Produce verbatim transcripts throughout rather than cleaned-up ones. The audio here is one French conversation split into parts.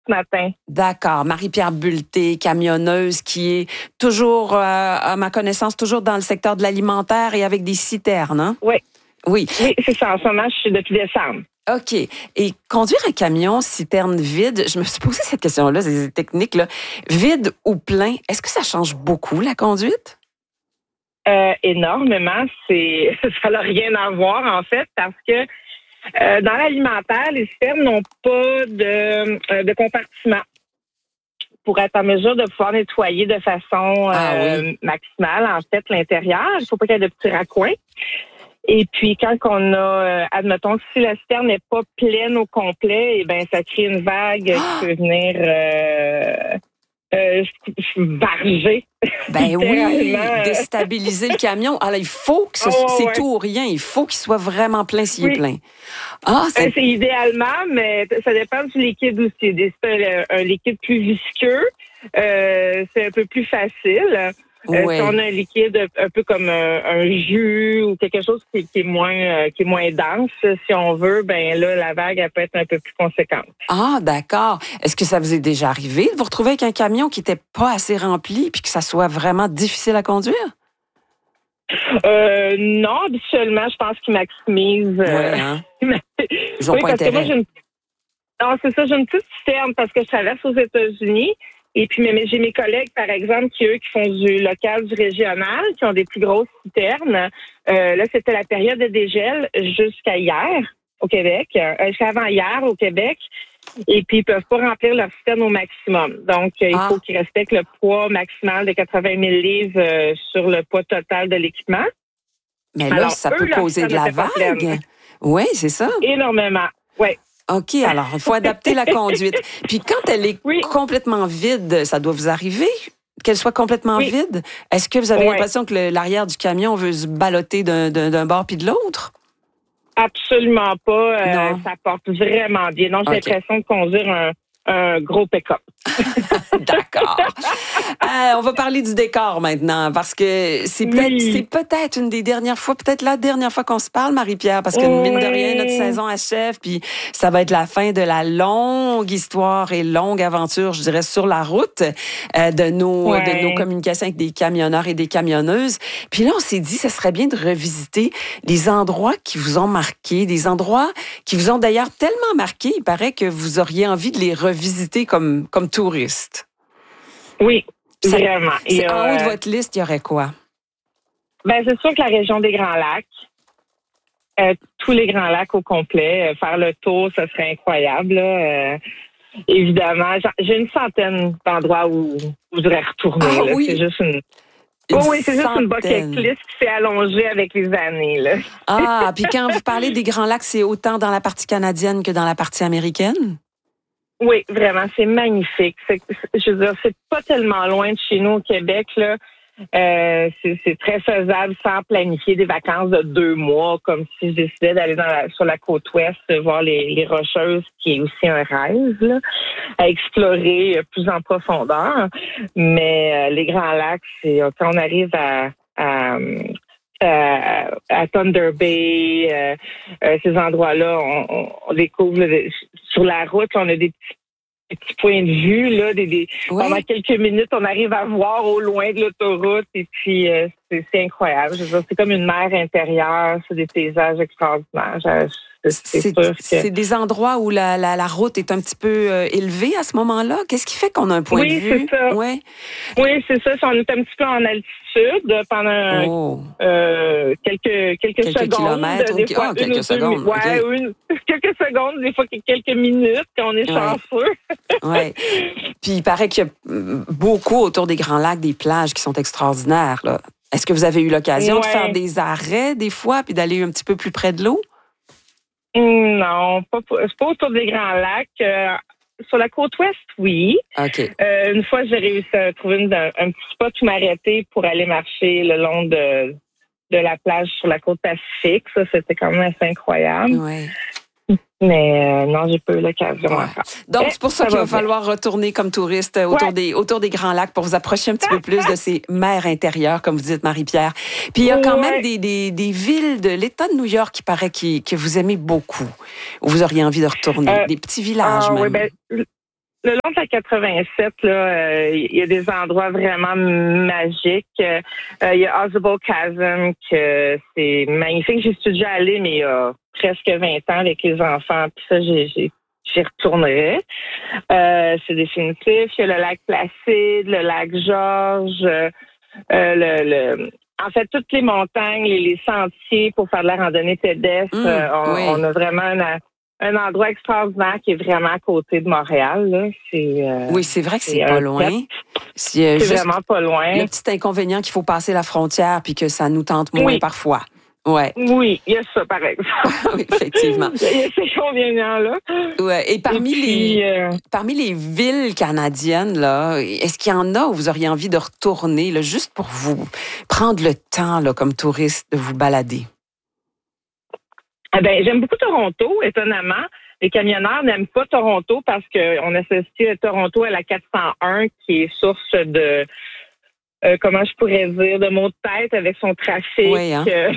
ce matin. D'accord. Marie-Pierre Bulté, camionneuse qui est toujours, euh, à ma connaissance, toujours dans le secteur de l'alimentaire et avec des citernes, hein? Oui. Oui. Oui, c'est ça. En ce moment, je suis depuis décembre. OK. Et conduire un camion citerne vide, je me suis posé cette question-là, c'est technique, là. Vide ou plein, est-ce que ça change beaucoup la conduite? Euh, énormément. C'est, ça n'a rien à voir, en fait, parce que euh, dans l'alimentaire, les citernes n'ont pas de, euh, de compartiment pour être en mesure de pouvoir nettoyer de façon euh, Ah oui. maximale, en fait, l'intérieur. Il ne faut pas qu'il y ait de petits raccoins. Et puis, quand on a, euh, admettons que si la citerne n'est pas pleine au complet, eh ben ça crée une vague Ah! qui peut venir euh, euh, barger. Ben oui, littéralement. déstabiliser le camion. Alors, il faut que ce, Oh, c'est ouais. tout ou rien. Il faut qu'il soit vraiment plein s'il Oui. est plein. Ah, Euh, c'est... c'est idéalement, mais ça dépend du liquide aussi. Des- C'est un, un liquide plus visqueux, euh, c'est un peu plus facile. Euh, Ouais. Si on a un liquide un peu comme un, un jus ou quelque chose qui, qui est moins euh, qui est moins dense, si on veut, ben là la vague elle peut être un peu plus conséquente. Ah, d'accord. Est-ce que ça vous est déjà arrivé de vous retrouver avec un camion qui n'était pas assez rempli puis que ça soit vraiment difficile à conduire? Euh, non, habituellement, je pense qu'ils maximisent. Ouais, hein? euh, Ils ont oui, pas parce que moi, intérêt. j'ai une... Non, c'est ça, j'ai une petite citerne parce que je traverse aux États-Unis. Et puis, mais, mais j'ai mes collègues, par exemple, qui, eux, qui font du local, du régional, qui ont des plus grosses citernes. Euh, là, c'était la période de dégel jusqu'à hier au Québec, euh, jusqu'à avant hier au Québec. Et puis, ils peuvent pas remplir leur citerne au maximum. Donc, euh, Ah. il faut qu'ils respectent le poids maximal de quatre-vingt mille livres euh, sur le poids total de l'équipement. Mais là, Alors, ça eux, peut leur causer de citerne la était pas pleine. vague. Oui, c'est ça. Énormément, oui. OK, alors, il faut adapter la conduite. Puis quand elle est Oui. complètement vide, ça doit vous arriver qu'elle soit complètement Oui. vide? Est-ce que vous avez Ouais. l'impression que le- l'arrière du camion veut se balloter d'un, d'un, d'un bord puis de l'autre? Absolument pas. Euh, Non. ça porte vraiment bien. Non, j'ai OK. l'impression de conduire un, un gros pick-up. D'accord. Euh, on va parler du décor maintenant parce que c'est peut-être, Oui. c'est peut-être une des dernières fois, peut-être la dernière fois qu'on se parle, Marie-Pierre, parce que mine de rien, notre Oui. saison achève, puis ça va être la fin de la longue histoire et longue aventure, je dirais, sur la route euh, de nos Ouais. de nos communications avec des camionneurs et des camionneuses. Puis là, on s'est dit, ça serait bien de revisiter les endroits qui vous ont marqué, des endroits qui vous ont d'ailleurs tellement marqué, il paraît que vous auriez envie de les revisiter comme comme touriste. Oui, Ça- vraiment. C'est Et, en haut de euh, votre liste, il y aurait quoi? ben, c'est sûr que la région des Grands Lacs, euh, tous les Grands Lacs au complet, euh, faire le tour, ça serait incroyable. Là. Euh, évidemment, J'en- j'ai une centaine d'endroits où, où je voudrais retourner. Ah là. oui? C'est juste une... Une Oh oui, c'est juste une bucket centaine. list qui s'est allongée avec les années. Là. Ah, puis quand vous parlez des Grands Lacs, c'est autant dans la partie canadienne que dans la partie américaine? Oui, vraiment, c'est magnifique. C'est, je veux dire, c'est pas tellement loin de chez nous au Québec, là. Euh, c'est, c'est très faisable sans planifier des vacances de deux mois, comme si je décidais d'aller dans la, sur la côte ouest, voir les, les Rocheuses, qui est aussi un rêve, là, à explorer euh, plus en profondeur. Mais euh, les Grands Lacs, c'est quand on arrive à, à à, à Thunder Bay, euh, euh, ces endroits-là, on, on, on découvre là, sur la route, on a des petits, des petits points de vue là, des, des, Oui. pendant quelques minutes, on arrive à voir au loin de l'autoroute et puis euh, c'est, c'est incroyable. Je veux dire, c'est comme une mer intérieure, c'est des paysages extraordinaires. Je, c'est, C'est, sûr que... c'est des endroits où la, la, la route est un petit peu euh, élevée à ce moment-là. Qu'est-ce qui fait qu'on a un point Oui, de vue? c'est ça. Ouais. Oui, c'est ça. On est un petit peu en altitude pendant Oh. euh, quelques, quelques, Quelques secondes. kilomètres, Des ok. fois, Ah, une quelques ou deux secondes, mi- Ouais, ok. une, quelques secondes, des fois quelques minutes, quand on est Ouais. chanceux. Ouais. Puis il paraît qu'il y a beaucoup autour des Grands Lacs des plages qui sont extraordinaires, là. Est-ce que vous avez eu l'occasion de Ouais. faire des arrêts des fois puis d'aller un petit peu plus près de l'eau? Non, pas, c'est pas autour des Grands Lacs. Euh, sur la côte ouest, oui. OK. Euh, une fois, j'ai réussi à trouver une, un, un petit spot où m'arrêter pour aller marcher le long de, de la plage sur la côte Pacifique. Ça, c'était quand même assez incroyable. Ouais. Mais euh, non, j'ai pas eu l'occasion Ouais. encore. Donc, Eh, c'est pour ça, ça qu'il va va bien. falloir retourner comme touriste autour, Ouais. des, autour des Grands Lacs pour vous approcher un petit peu plus de ces mers intérieures, comme vous dites, Marie-Pierre. Puis il y a quand Ouais. même des, des, des villes de l'État de New York qui paraît qui, que vous aimez beaucoup, où vous auriez envie de retourner. Euh, des petits villages Ah, même. oui, ben, le long de la quatre-vingt-sept, là, il euh, y a des endroits vraiment magiques. Il euh, y a Ausable Chasm, que c'est magnifique. J'y suis déjà allée, mais il y a presque vingt ans avec les enfants. Puis ça, j'ai, j'ai, j'y retournerai. Euh, c'est définitif. Il y a le lac Placide, le lac Georges, euh, le... le En fait, toutes les montagnes, les, les sentiers pour faire de la randonnée pédestre, mmh, euh, on, oui. on a vraiment un, un endroit extraordinaire qui est vraiment à côté de Montréal. Là. C'est, euh, oui, c'est vrai que c'est, c'est pas loin. C'est, c'est vraiment pas loin. Le petit inconvénient qu'il faut passer la frontière puis que ça nous tente moins oui. parfois. Ouais. Oui, il y a ça, par exemple. Oui, effectivement. Il y a ces inconvénients-là. Ouais. Et parmi, Et puis, les, euh... parmi les villes canadiennes, là, est-ce qu'il y en a où vous auriez envie de retourner, là, juste pour vous prendre le temps, là, comme touriste, de vous balader? Eh ben, j'aime beaucoup Toronto, étonnamment. Les camionneurs n'aiment pas Toronto parce qu'on associe Toronto à la quatre cent un, qui est source de... Euh, comment je pourrais dire, de mots de tête avec son trafic. Oui, hein? euh...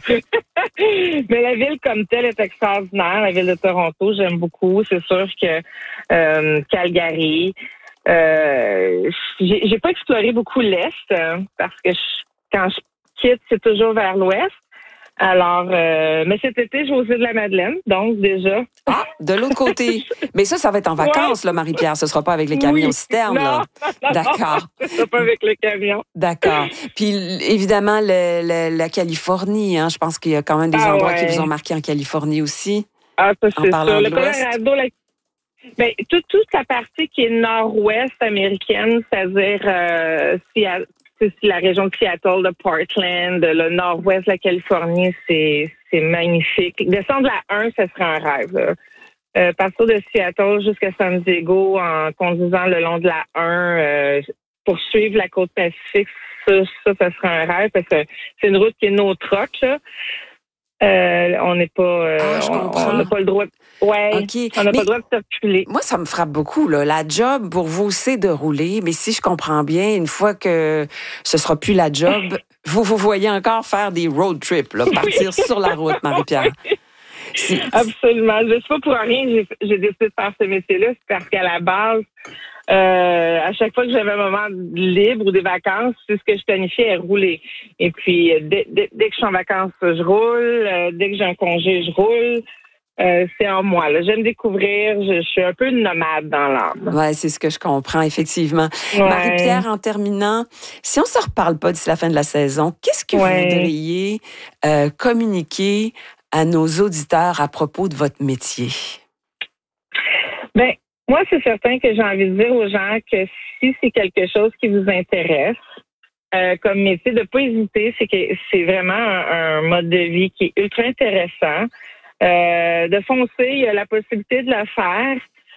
Mais la ville comme telle est extraordinaire, la ville de Toronto, j'aime beaucoup. C'est sûr que euh, Calgary, euh, j'ai, j'ai pas exploré beaucoup l'Est euh, parce que je, quand je quitte, c'est toujours vers l'Ouest. Alors, euh, mais cet été, je vais aux îles de la Madeleine, donc déjà. Ah, de l'autre côté. Mais ça, ça va être en vacances, ouais. là, Marie-Pierre. Ce ne sera pas avec les camions oui. citernes, non, là. Non, D'accord. Ce ne sera pas avec les camions. D'accord. Puis, évidemment, le, le, la Californie, hein. Je pense qu'il y a quand même des ah, endroits ouais. qui vous ont marqué en Californie aussi. Ah, ça, c'est en ça. Le Colorado, la... ben, tout, toute la partie qui est nord-ouest américaine, c'est-à-dire euh, Seattle, c'est la région de Seattle, de Portland, le nord-ouest de la Californie, c'est, c'est magnifique. Descendre la un, ce serait un rêve. Là. Euh, partir de Seattle jusqu'à San Diego en conduisant le long de la un, euh, pour suivre la côte Pacifique, ça, ça, ça serait un rêve parce que c'est une route qui est no troc, là. Euh, on n'est pas, euh, ah, on n'a pas le droit. De, ouais, okay. on n'a pas mais le droit de circuler. Moi, ça me frappe beaucoup. Là. La job pour vous, c'est de rouler, mais si je comprends bien, une fois que ce sera plus la job, vous vous voyez encore faire des road trips, là, partir oui. sur la route, Marie-Pierre. C'est... Absolument. Je ne sais pas pour rien, j'ai, j'ai décidé de faire ce métier-là, c'est parce qu'à la base. Euh, à chaque fois que j'avais un moment libre ou des vacances, c'est ce que je planifiais, rouler. Et puis, dès, dès, dès que je suis en vacances, je roule. Euh, dès que j'ai un congé, je roule. Euh, c'est en moi. Là. J'aime découvrir. Je, je suis un peu une nomade dans l'âme. Oui, c'est ce que je comprends, effectivement. Ouais. Marie-Pierre, en terminant, si on ne se reparle pas d'ici la fin de la saison, qu'est-ce que ouais. vous voudriez euh, communiquer à nos auditeurs à propos de votre métier? Bien, moi, c'est certain que j'ai envie de dire aux gens que si c'est quelque chose qui vous intéresse, euh, comme métier, de ne pas hésiter, c'est que c'est vraiment un, un mode de vie qui est ultra intéressant. Euh, de foncer, il y a la possibilité de le faire.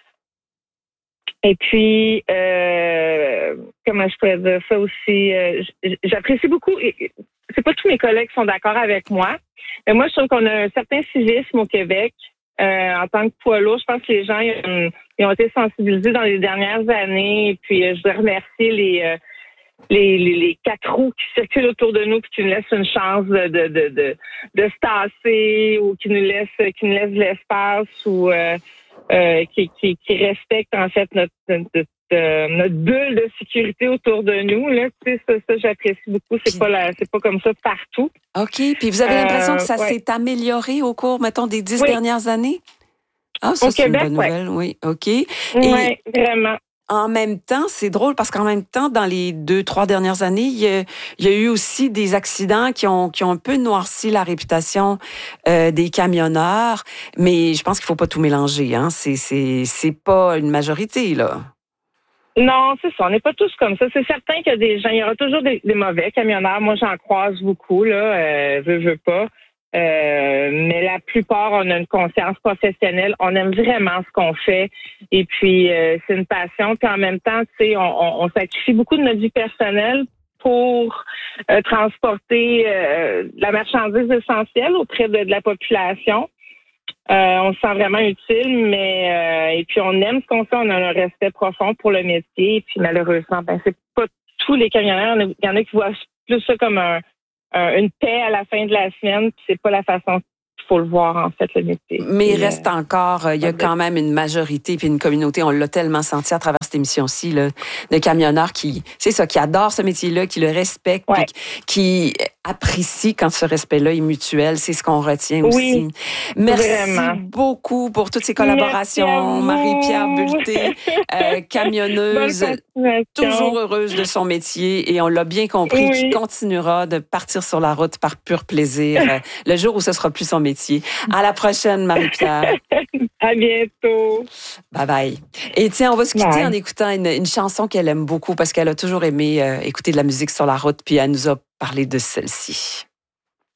Et puis, euh, comment je pourrais dire ça aussi, euh, j'apprécie beaucoup, c'est pas tous mes collègues qui sont d'accord avec moi, mais moi, je trouve qu'on a un certain civisme au Québec. Euh, en tant que poids lourd, je pense que les gens ils ont, ils ont été sensibilisés dans les dernières années. Et puis, euh, je voudrais remercier les, euh, les, les, les quatre roues qui circulent autour de nous et qui nous laissent une chance de, de, de, de, de se tasser ou qui nous laissent, qui nous laissent de l'espace ou euh, euh, qui, qui, qui respectent en fait notre, notre, notre, notre bulle de sécurité autour de nous. Là, tu sais, ça, ça j'apprécie beaucoup. C'est pas la, c'est pas comme ça partout. OK. Puis vous avez l'impression que ça euh, ouais. s'est amélioré au cours, mettons, des dix oui. dernières années? Ah, ça, au c'est Québec, une bonne nouvelle, ouais. oui. OK. Oui, vraiment. En même temps, c'est drôle parce qu'en même temps, dans les deux, trois dernières années, il y a, il y a eu aussi des accidents qui ont, qui ont un peu noirci la réputation euh, des camionneurs. Mais je pense qu'il faut pas tout mélanger, hein. C'est, c'est, c'est pas une majorité, là. Non, c'est ça. On n'est pas tous comme ça. C'est certain qu'il y a des gens, il y aura toujours des, des mauvais camionneurs. Moi, j'en croise beaucoup, là. Euh, veux, veux pas. Euh, mais la plupart, on a une conscience professionnelle. On aime vraiment ce qu'on fait. Et puis, euh, c'est une passion. Puis en même temps, tu sais, on, on, on sacrifie beaucoup de notre vie personnelle pour euh, transporter euh, la marchandise essentielle auprès de, de la population. Euh, on se sent vraiment utile, mais euh, et puis on aime ce qu'on fait, on a un respect profond pour le métier. Et puis malheureusement, ben c'est pas tous les camionneurs. Il y en a qui voient plus ça comme un, un, une paix à la fin de la semaine. Puis c'est pas la façon faut le voir, en fait, le métier. Mais il Et, reste encore, il y a ouais. quand même une majorité puis une communauté, on l'a tellement senti à travers cette émission-ci, là, de camionneurs qui, c'est ça, qui adorent ce métier-là, qui le respectent, Ouais. puis qui apprécient quand ce respect-là est mutuel. C'est ce qu'on retient Oui, aussi. Merci vraiment. beaucoup pour toutes ces collaborations. Marie-Pierre Bulté, euh, camionneuse, toujours heureuse de son métier et on l'a bien compris, Oui. qui continuera de partir sur la route par pur plaisir euh, le jour où ce sera plus son métier. À la prochaine, Marie-Pierre. À bientôt. Bye bye. Et tiens, on va se quitter Bye. en écoutant une, une chanson qu'elle aime beaucoup parce qu'elle a toujours aimé euh, écouter de la musique sur la route, puis elle nous a parlé de celle-ci.